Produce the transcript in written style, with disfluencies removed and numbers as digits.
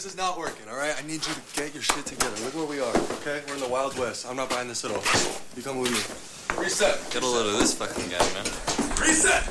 this is not working, all right? I need you to get your shit together. Look where we are, okay? We're in the Wild West. I'm not buying this at all. You come with me. Reset. Get a load of this fucking guy, man. Reset!